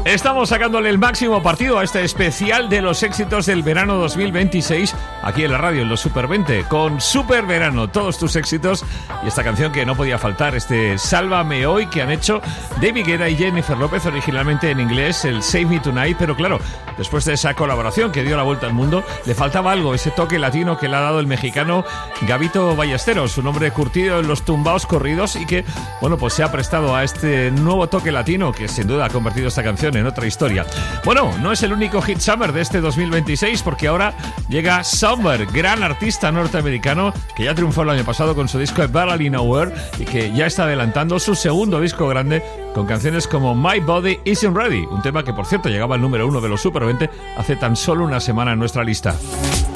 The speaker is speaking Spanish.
Estamos sacándole el máximo partido a este especial de los éxitos del verano 2026 aquí en la radio, en los Super 20, con Super Verano, todos tus éxitos y esta canción que no podía faltar, este Sálvame Hoy, que han hecho David Guetta y Jennifer López, originalmente en inglés, el Save Me Tonight, pero claro, después de esa colaboración que dio la vuelta al mundo, le faltaba algo, ese toque latino que le ha dado el mexicano Gabito Ballesteros, un hombre curtido en los tumbaos corridos y que, bueno, pues se ha prestado a este nuevo toque latino que sin duda ha convertido esta canción en otra historia. Bueno, no es el único hit summer de este 2026 porque ahora llega Summer, gran artista norteamericano que ya triunfó el año pasado con su disco Barely Nowhere y que ya está adelantando su segundo disco grande con canciones como My Body Isn't Ready, un tema que por cierto llegaba al número 1 de los Super 20 hace tan solo una semana en nuestra lista.